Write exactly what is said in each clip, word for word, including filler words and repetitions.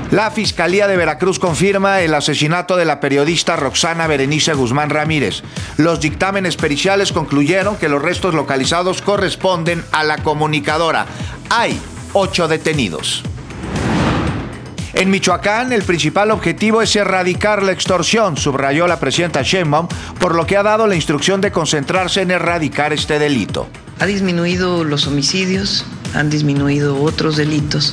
La Fiscalía de Veracruz confirma el asesinato de la periodista Roxana Berenice Guzmán Ramírez. Los dictámenes periciales concluyeron que los restos localizados corresponden a la comunicadora. Hay ocho detenidos. En Michoacán, el principal objetivo es erradicar la extorsión, subrayó la presidenta Sheinbaum, por lo que ha dado la instrucción de concentrarse en erradicar este delito. Ha disminuido los homicidios, han disminuido otros delitos.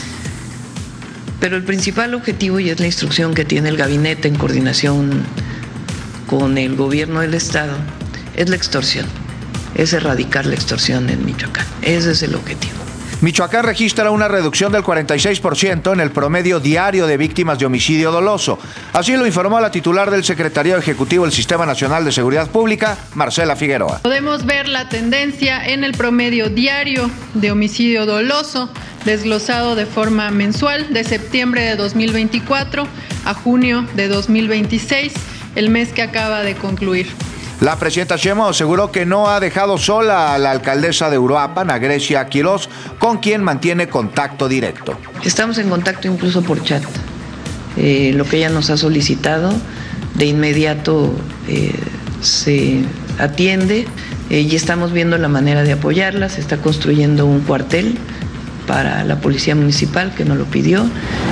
Pero el principal objetivo, y es la instrucción que tiene el gabinete en coordinación con el gobierno del estado, es la extorsión, es erradicar la extorsión en Michoacán. Ese es el objetivo. Michoacán registra una reducción del cuarenta y seis por ciento en el promedio diario de víctimas de homicidio doloso. Así lo informó la titular del Secretariado Ejecutivo del Sistema Nacional de Seguridad Pública, Marcela Figueroa. Podemos ver la tendencia en el promedio diario de homicidio doloso, desglosado de forma mensual de septiembre de dos mil veinticuatro a junio de dos mil veintiséis, el mes que acaba de concluir. La presidenta Sheinbaum aseguró que no ha dejado sola a la alcaldesa de Uruapan, a Grecia Quirós, con quien mantiene contacto directo. Estamos en contacto incluso por chat. Eh, lo que ella nos ha solicitado, de inmediato eh, se atiende eh, y estamos viendo la manera de apoyarla. Se está construyendo un cuartel para la Policía Municipal, que nos lo pidió.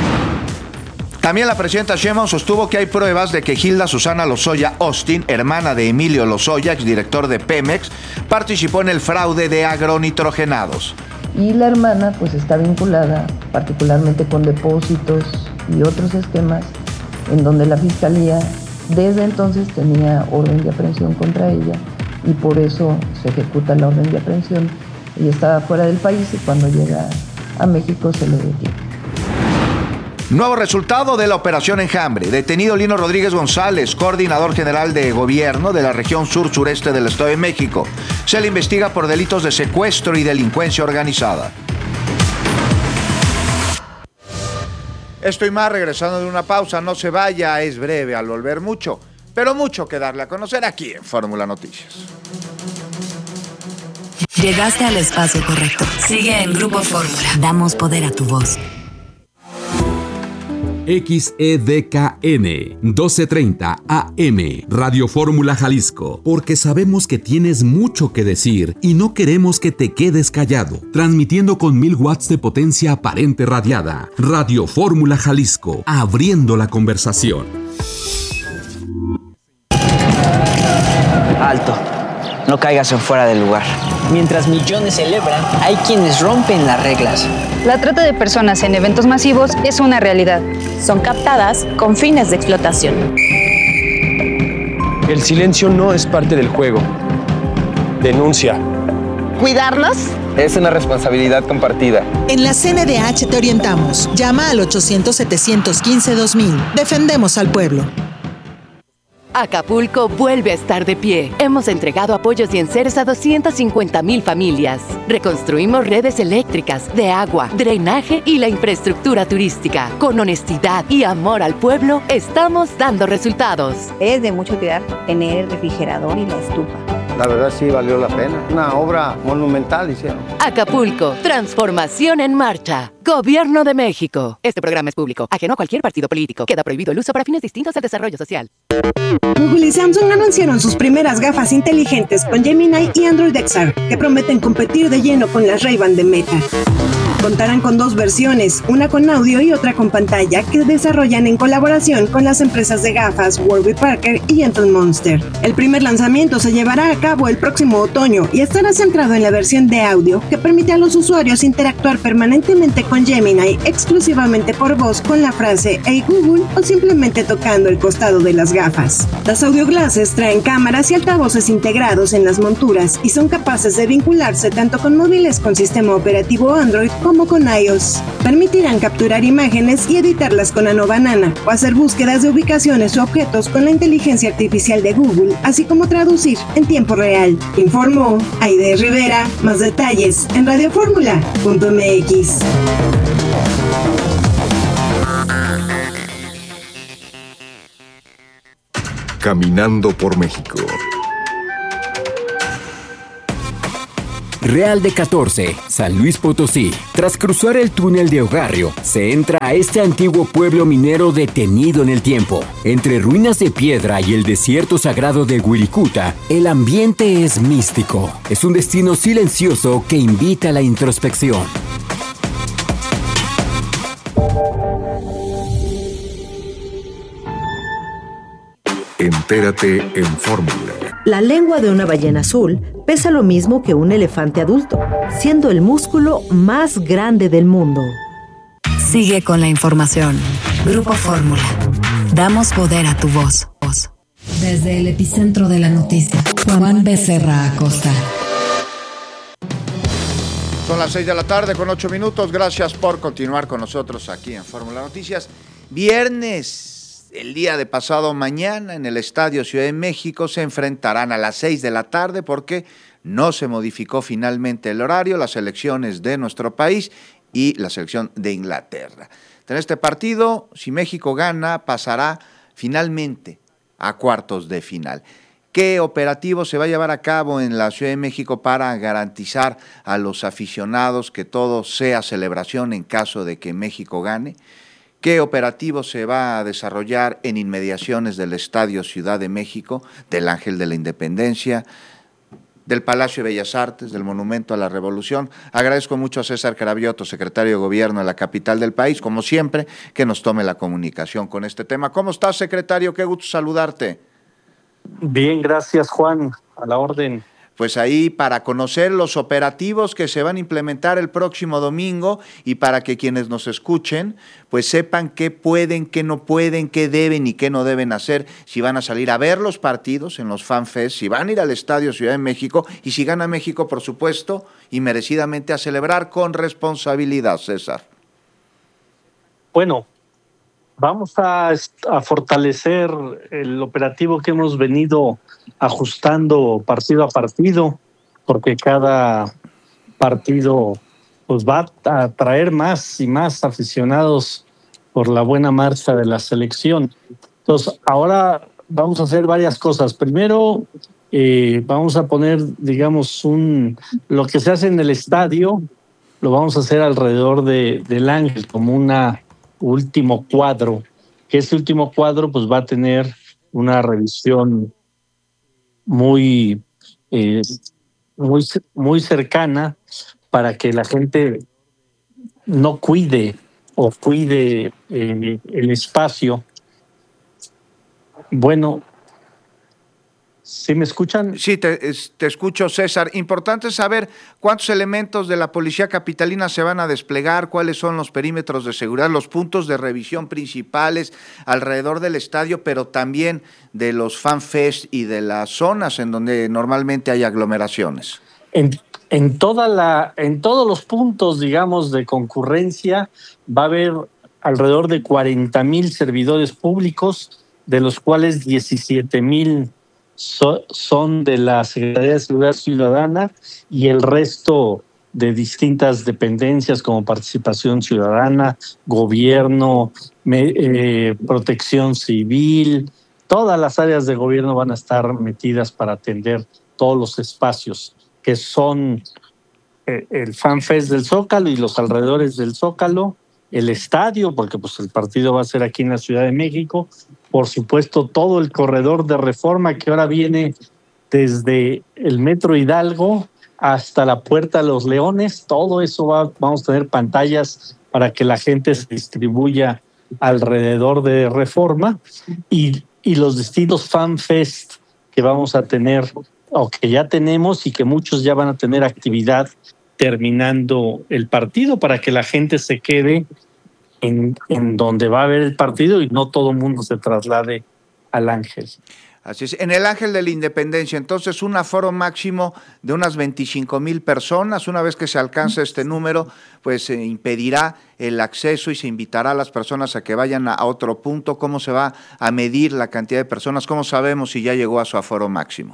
También la presidenta Sheinbaum sostuvo que hay pruebas de que Hilda Susana Lozoya Austin, hermana de Emilio Lozoya, exdirector de Pemex, participó en el fraude de agronitrogenados. Y la hermana pues está vinculada particularmente con depósitos y otros esquemas en donde la Fiscalía desde entonces tenía orden de aprehensión contra ella y por eso se ejecuta la orden de aprehensión. Ella estaba fuera del país y cuando llega a México se le detiene. Nuevo resultado de la Operación Enjambre. Detenido Lino Rodríguez González, coordinador general de gobierno de la región sur-sureste del Estado de México. Se le investiga por delitos de secuestro y delincuencia organizada. Estoy más regresando de una pausa. No se vaya, es breve al volver mucho, pero mucho que darle a conocer aquí en Fórmula Noticias. Llegaste al espacio correcto. Sigue en Grupo Fórmula. Damos poder a tu voz. X E D K N doce treinta A M Radio Fórmula Jalisco, porque sabemos que tienes mucho que decir y no queremos que te quedes callado. Transmitiendo con mil watts de potencia aparente radiada. Radio Fórmula Jalisco, abriendo la conversación. Alto, no caigas en fuera del lugar. Mientras millones celebran, hay quienes rompen las reglas. La trata de personas en eventos masivos es una realidad. Son captadas con fines de explotación. El silencio no es parte del juego. Denuncia. ¿Cuidarnos? Es una responsabilidad compartida. En la C N D H te orientamos. Llama al ochocientos, setecientos quince, dos mil. Defendemos al pueblo. Acapulco vuelve a estar de pie. Hemos entregado apoyos y enseres a doscientas cincuenta mil familias. Reconstruimos redes eléctricas, de agua, drenaje y la infraestructura turística. Con honestidad y amor al pueblo, estamos dando resultados. Es de mucho cuidar tener el refrigerador y la estufa. La verdad sí valió la pena. Una obra monumental hicieron. Acapulco, transformación en marcha. Gobierno de México. Este programa es público, ajeno a cualquier partido político. Queda prohibido el uso para fines distintos al desarrollo social. Google y Samsung anunciaron sus primeras gafas inteligentes con Gemini y Android X R, que prometen competir de lleno con las Ray-Ban de Meta. Contarán con dos versiones, una con audio y otra con pantalla, que desarrollan en colaboración con las empresas de gafas Warby Parker y Gentle Monster. El primer lanzamiento se llevará a cabo el próximo otoño y estará centrado en la versión de audio, que permite a los usuarios interactuar permanentemente con Gemini exclusivamente por voz con la frase "Hey Google" o simplemente tocando el costado de las gafas. Las audio glasses traen cámaras y altavoces integrados en las monturas y son capaces de vincularse tanto con móviles con sistema operativo Android como con iOS. Permitirán capturar imágenes y editarlas con Nano Banana o hacer búsquedas de ubicaciones o objetos con la inteligencia artificial de Google, así como traducir en tiempo real. Informó Aide Rivera. Más detalles en radio fórmula punto m x. Caminando por México. Real de catorce, San Luis Potosí. Tras cruzar el túnel de Ogarrio, se entra a este antiguo pueblo minero detenido en el tiempo. Entre ruinas de piedra y el desierto sagrado de Wirikuta, el ambiente es místico. Es un destino silencioso que invita a la introspección. Entérate en Fórmula. La lengua de una ballena azul pesa lo mismo que un elefante adulto, siendo el músculo más grande del mundo. Sigue con la información. Grupo Fórmula. Damos poder a tu voz. Desde el epicentro de la noticia, Juan Becerra Acosta. Son las seis de la tarde con ocho minutos. Gracias por continuar con nosotros aquí en Fórmula Noticias. Viernes. El día de pasado mañana en el Estadio Ciudad de México se enfrentarán a las seis de la tarde porque no se modificó finalmente el horario, las selecciones de nuestro país y la selección de Inglaterra. En este partido, si México gana, pasará finalmente a cuartos de final. ¿Qué operativo se va a llevar a cabo en la Ciudad de México para garantizar a los aficionados que todo sea celebración en caso de que México gane? ¿Qué operativo se va a desarrollar en inmediaciones del Estadio Ciudad de México, del Ángel de la Independencia, del Palacio de Bellas Artes, del Monumento a la Revolución? Agradezco mucho a César Cravioto, secretario de Gobierno de la capital del país, como siempre, que nos tome la comunicación con este tema. ¿Cómo estás, secretario? Qué gusto saludarte. Bien, gracias, Juan. A la orden. Pues ahí para conocer los operativos que se van a implementar el próximo domingo y para que quienes nos escuchen pues sepan qué pueden, qué no pueden, qué deben y qué no deben hacer, si van a salir a ver los partidos en los FanFest, si van a ir al Estadio Ciudad de México y si gana México, por supuesto, y merecidamente a celebrar con responsabilidad, César. Bueno, vamos a, a fortalecer el operativo que hemos venido ajustando partido a partido, porque cada partido pues va a traer más y más aficionados por la buena marcha de la selección. Entonces, ahora vamos a hacer varias cosas. Primero, eh, vamos a poner, digamos, un lo que se hace en el estadio, lo vamos a hacer alrededor de, del Ángel, como una último cuadro, que ese último cuadro pues va a tener una revisión muy, eh, muy, muy cercana para que la gente no cuide o cuide eh, el espacio. Bueno, ¿sí me escuchan? Sí, te, te escucho, César. Importante saber cuántos elementos de la Policía Capitalina se van a desplegar, cuáles son los perímetros de seguridad, los puntos de revisión principales alrededor del estadio, pero también de los FanFest y de las zonas en donde normalmente hay aglomeraciones. En, en, toda la, en todos los puntos, digamos, de concurrencia va a haber alrededor de cuarenta mil servidores públicos, de los cuales diecisiete mil So, son de la Secretaría de Seguridad Ciudadana y el resto de distintas dependencias como Participación Ciudadana, Gobierno, me, eh, Protección Civil. Todas las áreas de gobierno van a estar metidas para atender todos los espacios que son eh, el FanFest del Zócalo y los alrededores del Zócalo, el estadio, porque pues el partido va a ser aquí en la Ciudad de México, por supuesto todo el corredor de Reforma que ahora viene desde el Metro Hidalgo hasta la Puerta de los Leones, todo eso va, vamos a tener pantallas para que la gente se distribuya alrededor de Reforma y, y los distintos FanFest que vamos a tener o que ya tenemos y que muchos ya van a tener actividad terminando el partido para que la gente se quede en, en donde va a haber el partido y no todo el mundo se traslade al Ángel. Así es, en el Ángel de la Independencia, entonces un aforo máximo de unas veinticinco mil personas. Una vez que se alcance este número, pues se impedirá el acceso y se invitará a las personas a que vayan a otro punto. ¿Cómo se va a medir la cantidad de personas? ¿Cómo sabemos si ya llegó a su aforo máximo?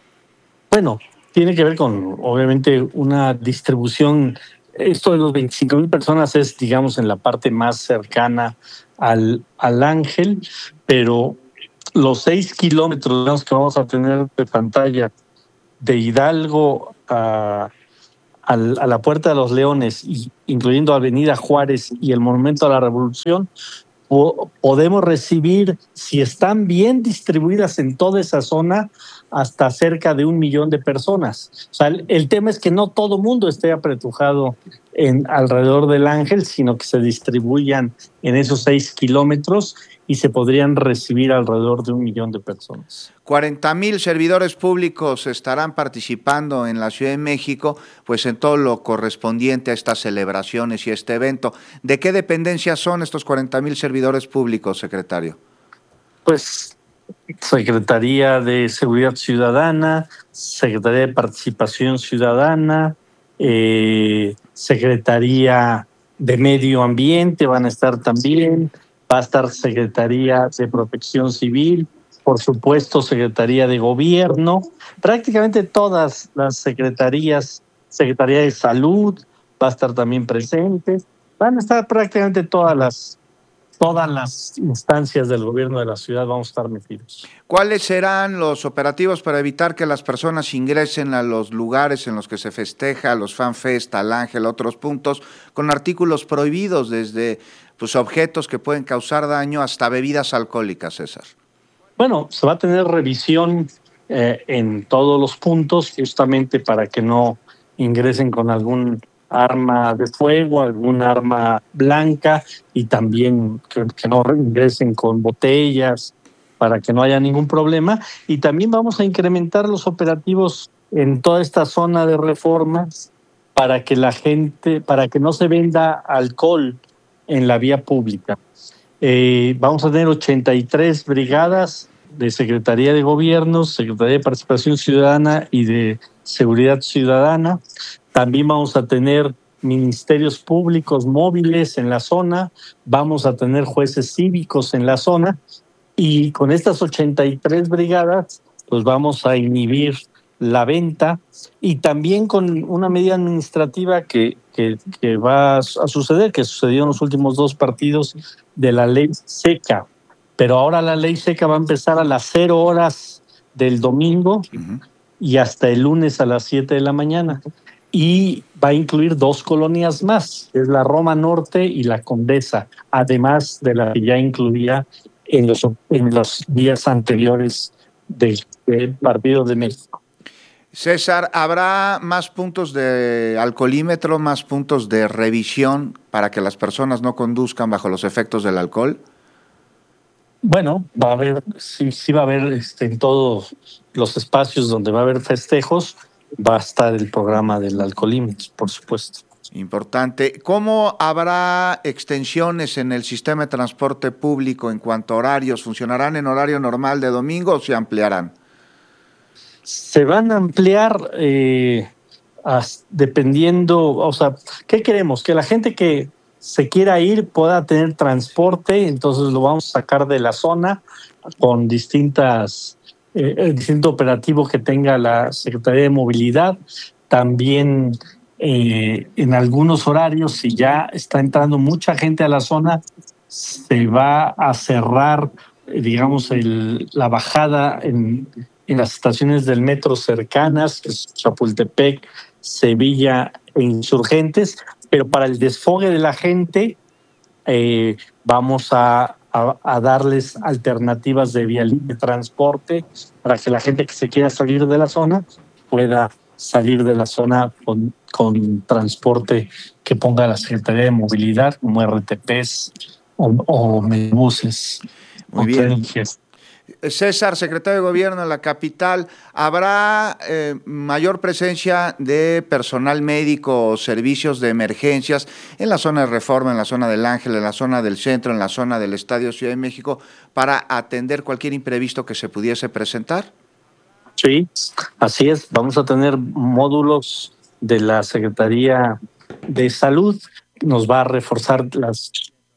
Bueno, tiene que ver con, obviamente, una distribución. Esto de los veinticinco mil personas es, digamos, en la parte más cercana al, al Ángel, pero los seis kilómetros digamos, que vamos a tener de pantalla de Hidalgo a, al, a la Puerta de los Leones, y, incluyendo Avenida Juárez y el Monumento a la Revolución, po- podemos recibir, si están bien distribuidas en toda esa zona, hasta cerca de un millón de personas. O sea, el, el tema es que no todo mundo esté apretujado en alrededor del Ángel, sino que se distribuyan en esos seis kilómetros y se podrían recibir alrededor de un millón de personas. cuarenta mil servidores públicos estarán participando en la Ciudad de México, pues en todo lo correspondiente a estas celebraciones y este evento. ¿De qué dependencias son estos cuarenta mil servidores públicos, secretario? Pues Secretaría de Seguridad Ciudadana, Secretaría de Participación Ciudadana, eh, Secretaría de Medio Ambiente van a estar también, va a estar Secretaría de Protección Civil, por supuesto Secretaría de Gobierno, prácticamente todas las secretarías, Secretaría de Salud va a estar también presente, van a estar prácticamente todas las todas las instancias del gobierno de la ciudad, vamos a estar metidos. ¿Cuáles serán los operativos para evitar que las personas ingresen a los lugares en los que se festeja, a los fanfest, al Ángel, a otros puntos, con artículos prohibidos, desde pues, objetos que pueden causar daño hasta bebidas alcohólicas, César? Bueno, se va a tener revisión eh, en todos los puntos, justamente para que no ingresen con algún arma de fuego, algún arma blanca, y también que, que no ingresen con botellas, para que no haya ningún problema. Y también vamos a incrementar los operativos en toda esta zona de Reforma para que la gente, para que no se venda alcohol en la vía pública. Eh, vamos a tener ochenta y tres brigadas de Secretaría de Gobierno, Secretaría de Participación Ciudadana y de Seguridad Ciudadana. También vamos a tener ministerios públicos móviles en la zona, vamos a tener jueces cívicos en la zona, y con estas ochenta y tres brigadas pues vamos a inhibir la venta, y también con una medida administrativa que, que, que va a suceder, que sucedió en los últimos dos partidos, de la ley seca. Pero ahora la ley seca va a empezar a las cero horas del domingo uh-huh. y hasta el lunes a las siete de la mañana. Y va a incluir dos colonias más, es la Roma Norte y la Condesa, además de la que ya incluía en los, en los días anteriores del, del Partido de México. César, ¿habrá más puntos de alcoholímetro, más puntos de revisión para que las personas no conduzcan bajo los efectos del alcohol? Bueno, va a haber, sí, sí va a haber este, en todos los espacios donde va a haber festejos, va a estar el programa del alcoholímetro, por supuesto. Importante. ¿Cómo habrá extensiones en el sistema de transporte público en cuanto a horarios? ¿Funcionarán en horario normal de domingo o se ampliarán? Se van a ampliar eh, as, dependiendo, o sea, ¿qué queremos? Que la gente que se quiera ir pueda tener transporte, entonces lo vamos a sacar de la zona con distintas, eh, el distinto operativo que tenga la Secretaría de Movilidad. También eh, en algunos horarios, si ya está entrando mucha gente a la zona, se va a cerrar, eh, digamos, el, la bajada en, en las estaciones del metro cercanas, que es Chapultepec, Sevilla e Insurgentes, pero para el desfogue de la gente eh, vamos a, a, a darles alternativas de vía de transporte para que la gente que se quiera salir de la zona pueda salir de la zona con, con transporte que ponga la Secretaría de Movilidad, como R T Pes o, o buses. Muy bien. César, secretario de Gobierno de la capital, ¿habrá eh, mayor presencia de personal médico o servicios de emergencias en la zona de Reforma, en la zona del Ángel, en la zona del Centro, en la zona del Estadio Ciudad de México, para atender cualquier imprevisto que se pudiese presentar? Sí, así es. Vamos a tener módulos de la Secretaría de Salud. Nos va a reforzar las,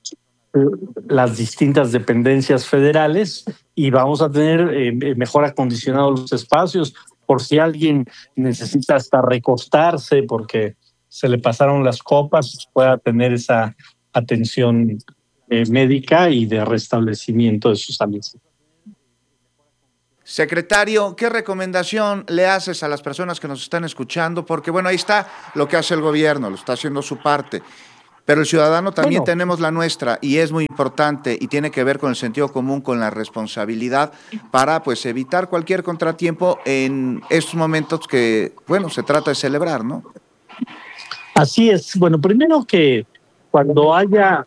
las distintas dependencias federales y vamos a tener eh, mejor acondicionados los espacios por si alguien necesita hasta recostarse porque se le pasaron las copas, pueda tener esa atención eh, médica y de restablecimiento de su salud. Secretario, ¿qué recomendación le haces a las personas que nos están escuchando? Porque, bueno, ahí está lo que hace el gobierno, lo está haciendo su parte, pero el ciudadano también Bueno. tenemos la nuestra y es muy importante y tiene que ver con el sentido común, con la responsabilidad para, pues, evitar cualquier contratiempo en estos momentos que, bueno, se trata de celebrar, ¿no? Así es. Bueno, primero que cuando haya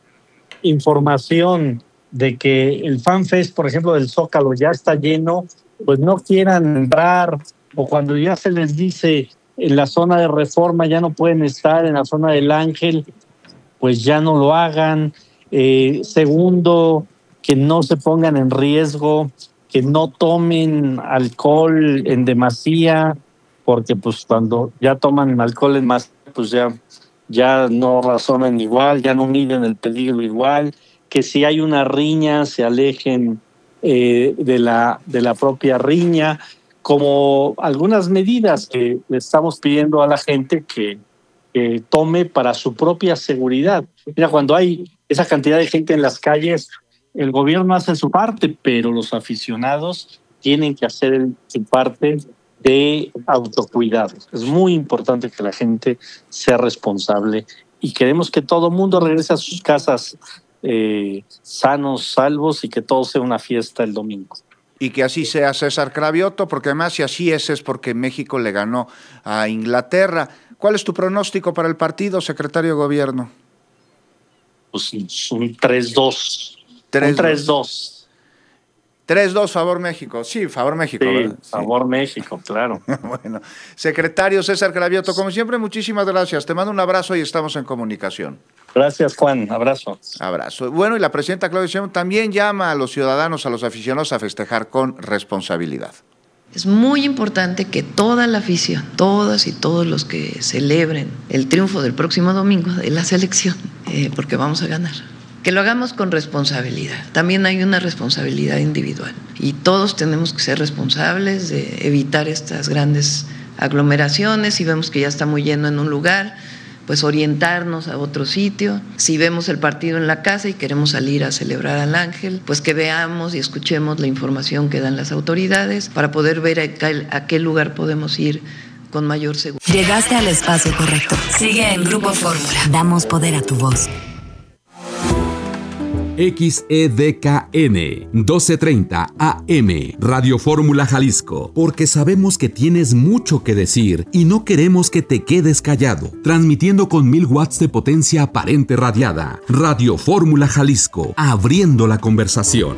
información de que el FanFest, por ejemplo, del Zócalo ya está lleno, pues no quieran entrar, o cuando ya se les dice en la zona de Reforma ya no pueden estar, en la zona del Ángel, pues ya no lo hagan. Eh, segundo, que no se pongan en riesgo, que no tomen alcohol en demasía, porque pues cuando ya toman alcohol en más, pues ya, ya no razonan igual, ya no miden el peligro igual, que si hay una riña se alejen eh, de, la, de la propia riña, como algunas medidas que le estamos pidiendo a la gente que, que tome para su propia seguridad. Mira, cuando hay esa cantidad de gente en las calles, el gobierno hace su parte, pero los aficionados tienen que hacer su parte de autocuidado. Es muy importante que la gente sea responsable y queremos que todo el mundo regrese a sus casas eh, sanos, salvos y que todo sea una fiesta el domingo. Y que así sea, César Cravioto, porque además si así es, es porque México le ganó a Inglaterra. ¿Cuál es tu pronóstico para el partido, secretario de Gobierno? Pues un tres dos. tres dos. tres dos, favor México. Sí, favor México. Sí, ¿verdad? favor sí. México, claro. Bueno, secretario César Cravioto, como siempre, muchísimas gracias. Te mando un abrazo y estamos en comunicación. Gracias, Juan. Abrazo. Abrazo. Bueno, y la presidenta Claudia Sheinbaum también llama a los ciudadanos, a los aficionados a festejar con responsabilidad. Es muy importante que toda la afición, todas y todos los que celebren el triunfo del próximo domingo de la selección, eh, porque vamos a ganar, que lo hagamos con responsabilidad. También hay una responsabilidad individual y todos tenemos que ser responsables de evitar estas grandes aglomeraciones. Si vemos que ya está muy lleno en un lugar, pues orientarnos a otro sitio. Si vemos el partido en la casa y queremos salir a celebrar al Ángel, pues que veamos y escuchemos la información que dan las autoridades para poder ver a qué, a qué lugar podemos ir con mayor seguridad. Llegaste al espacio correcto. Sigue en Grupo Fórmula. Damos poder a tu voz. X E D K N doce treinta A M Radio Fórmula Jalisco, porque sabemos que tienes mucho que decir y no queremos que te quedes callado. Transmitiendo con mil watts de potencia aparente radiada. Radio Fórmula Jalisco, abriendo la conversación.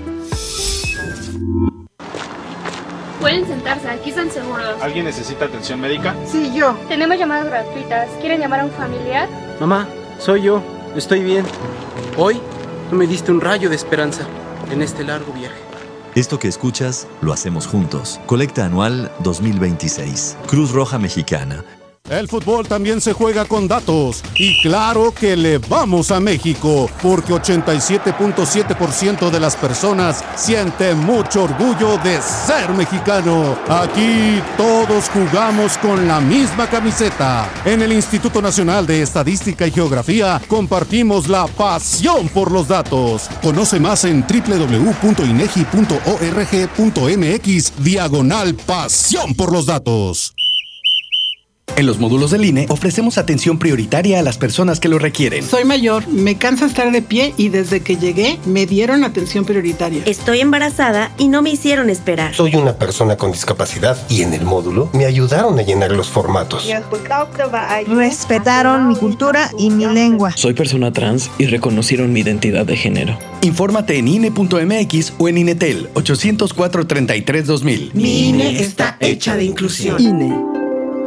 Pueden sentarse, aquí están seguros. ¿Alguien necesita atención médica? Sí, yo. Tenemos llamadas gratuitas. ¿Quieren llamar a un familiar? Mamá, soy yo. Estoy bien. Hoy tú me diste un rayo de esperanza en este largo viaje. Esto que escuchas, lo hacemos juntos. Colecta anual dos mil veintiséis. Cruz Roja Mexicana. El fútbol también se juega con datos. Y claro que le vamos a México, porque ochenta y siete punto siete por ciento de las personas siente mucho orgullo de ser mexicano. Aquí todos jugamos con la misma camiseta. En el Instituto Nacional de Estadística y Geografía compartimos la pasión por los datos. Conoce más en doble u doble u doble u punto inegi punto org punto mx diagonal pasión por los datos. En los módulos del I N E ofrecemos atención prioritaria a las personas que lo requieren. Soy mayor, me cansa estar de pie y desde que llegué me dieron atención prioritaria. Estoy embarazada y no me hicieron esperar. Soy una persona con discapacidad y en el módulo me ayudaron a llenar los formatos. Respetaron mi cultura y mi lengua. Soy persona trans y reconocieron mi identidad de género. Infórmate en I N E punto M X o en INETEL ochocientos cuatro, treinta y tres, dos mil. Mi I N E está hecha de inclusión. I N E.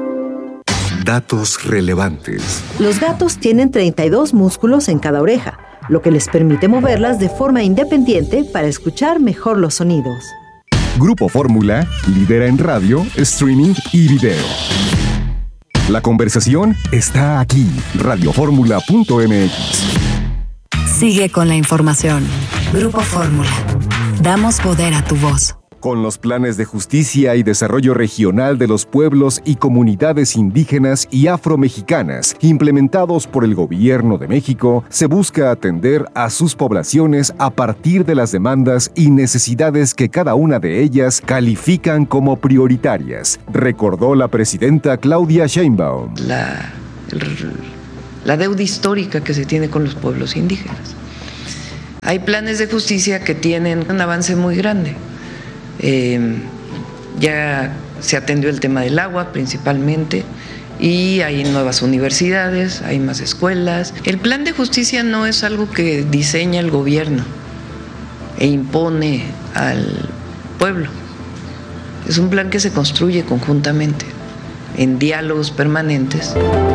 Datos relevantes. Los gatos tienen treinta y dos músculos en cada oreja, lo que les permite moverlas de forma independiente para escuchar mejor los sonidos. Grupo Fórmula lidera en radio, streaming y video. La conversación está aquí. radio fórmula punto m x. Sigue con la información. Grupo Fórmula. Damos poder a tu voz. Con los planes de justicia y desarrollo regional de los pueblos y comunidades indígenas y afromexicanas implementados por el Gobierno de México, se busca atender a sus poblaciones a partir de las demandas y necesidades que cada una de ellas califican como prioritarias, recordó la presidenta Claudia Sheinbaum. La, el, la deuda histórica que se tiene con los pueblos indígenas. Hay planes de justicia que tienen un avance muy grande. Eh, ya se atendió el tema del agua principalmente y hay nuevas universidades, hay más escuelas. El plan de justicia no es algo que diseña el gobierno e impone al pueblo. Es un plan que se construye conjuntamente, en diálogos permanentes.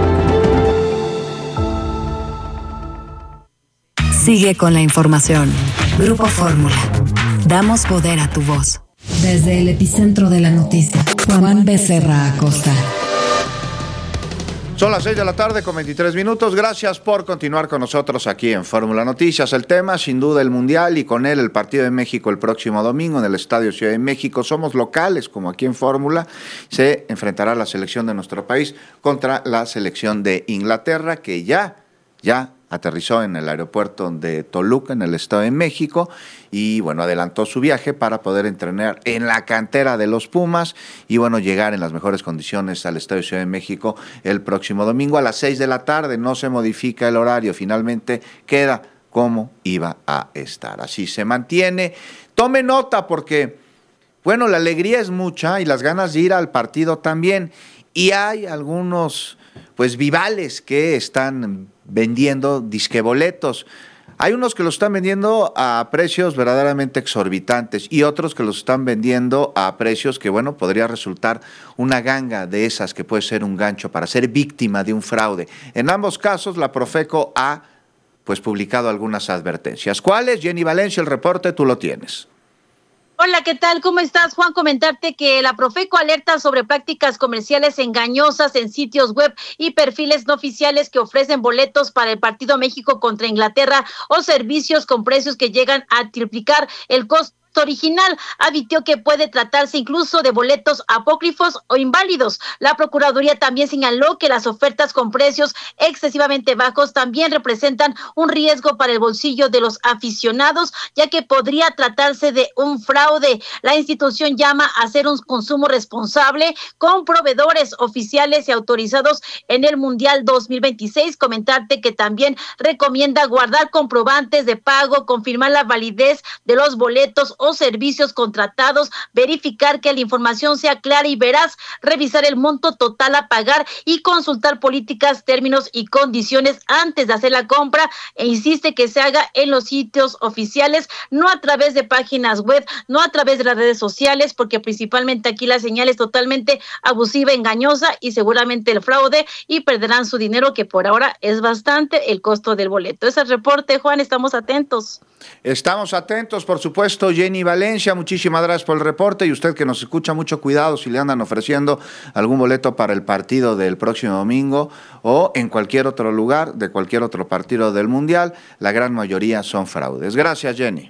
Sigue con la información. Grupo Fórmula. Damos poder a tu voz. Desde el epicentro de la noticia, Juan Becerra Acosta. Son las seis de la tarde con veintitrés minutos. Gracias por continuar con nosotros aquí en Fórmula Noticias. El tema, sin duda, el Mundial y con él el partido de México el próximo domingo en el Estadio Ciudad de México. Somos locales, como aquí en Fórmula. Se enfrentará la selección de nuestro país contra la selección de Inglaterra, que ya, ya aterrizó en el aeropuerto de Toluca, en el Estado de México, y bueno, adelantó su viaje para poder entrenar en la cantera de los Pumas y bueno, llegar en las mejores condiciones al Estadio Ciudad de México el próximo domingo a las seis de la tarde. No se modifica el horario, finalmente queda como iba a estar. Así se mantiene. Tome nota porque, bueno, la alegría es mucha y las ganas de ir al partido también. Y hay algunos, pues, vivales que están vendiendo disqueboletos. Hay unos que los están vendiendo a precios verdaderamente exorbitantes y otros que los están vendiendo a precios que, bueno, podría resultar una ganga de esas que puede ser un gancho para ser víctima de un fraude. En ambos casos, la Profeco ha, pues, publicado algunas advertencias. ¿Cuáles? Jenny Valencia, el reporte, tú lo tienes. Hola, ¿qué tal? ¿Cómo estás, Juan? Comentarte que la Profeco alerta sobre prácticas comerciales engañosas en sitios web y perfiles no oficiales que ofrecen boletos para el partido México contra Inglaterra o servicios con precios que llegan a triplicar el costo original. Advirtió que puede tratarse incluso de boletos apócrifos o inválidos. La Procuraduría también señaló que las ofertas con precios excesivamente bajos también representan un riesgo para el bolsillo de los aficionados, ya que podría tratarse de un fraude. La institución llama a hacer un consumo responsable con proveedores oficiales y autorizados en el Mundial dos mil veintiséis. Comentarte que también recomienda guardar comprobantes de pago, confirmar la validez de los boletos o servicios contratados, verificar que la información sea clara y veraz, revisar el monto total a pagar y consultar políticas, términos y condiciones antes de hacer la compra, e insiste que se haga en los sitios oficiales, no a través de páginas web, no a través de las redes sociales, porque principalmente aquí la señal es totalmente abusiva, engañosa y seguramente el fraude, y perderán su dinero, que por ahora es bastante el costo del boleto. Ese es el reporte, Juan, estamos atentos. Estamos atentos, por supuesto. Jenny Valencia, muchísimas gracias por el reporte, y usted que nos escucha, mucho cuidado si le andan ofreciendo algún boleto para el partido del próximo domingo o en cualquier otro lugar de cualquier otro partido del Mundial. La gran mayoría son fraudes. Gracias, Jenny.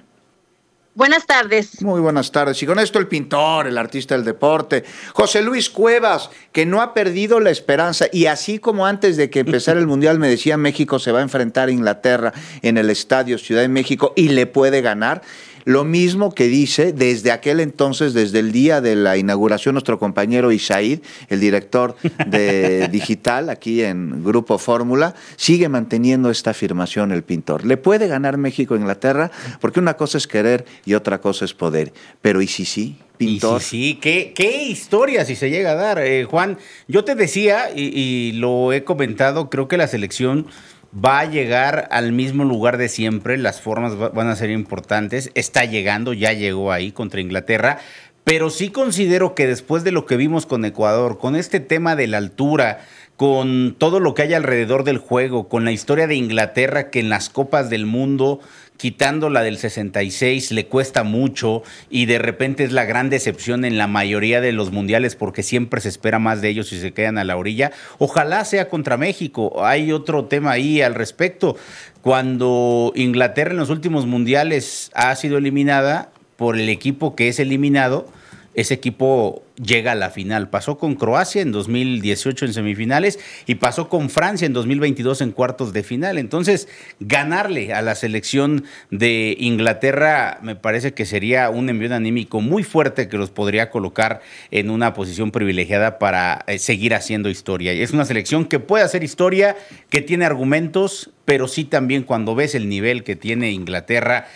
Buenas tardes. Muy buenas tardes. Y con esto el pintor, el artista del deporte, José Luis Cuevas, que no ha perdido la esperanza. Y así como antes de que empezara el Mundial me decía México se va a enfrentar a Inglaterra en el Estadio Ciudad de México y le puede ganar. Lo mismo que dice desde aquel entonces, desde el día de la inauguración, nuestro compañero Isaid, el director de digital aquí en Grupo Fórmula, sigue manteniendo esta afirmación el pintor. ¿Le puede ganar México a Inglaterra? Porque una cosa es querer y otra cosa es poder. Pero ¿y si sí? Pintor. Y sí, sí, ¿Qué, qué historia si se llega a dar, eh, Juan. Yo te decía, y, y lo he comentado, creo que la selección va a llegar al mismo lugar de siempre, las formas van a ser importantes, está llegando, ya llegó ahí contra Inglaterra, pero sí considero que después de lo que vimos con Ecuador, con este tema de la altura, con todo lo que hay alrededor del juego, con la historia de Inglaterra que en las Copas del Mundo, quitando la del sesenta y seis, le cuesta mucho y de repente es la gran decepción en la mayoría de los mundiales porque siempre se espera más de ellos y se quedan a la orilla. Ojalá sea contra México. Hay otro tema ahí al respecto. Cuando Inglaterra en los últimos mundiales ha sido eliminada, por el equipo que es eliminado, ese equipo llega a la final. Pasó con Croacia en dos mil dieciocho en semifinales y pasó con Francia en dos mil veintidós en cuartos de final. Entonces, ganarle a la selección de Inglaterra me parece que sería un envión anímico muy fuerte que los podría colocar en una posición privilegiada para eh, seguir haciendo historia. Y es una selección que puede hacer historia, que tiene argumentos, pero sí también cuando ves el nivel que tiene Inglaterra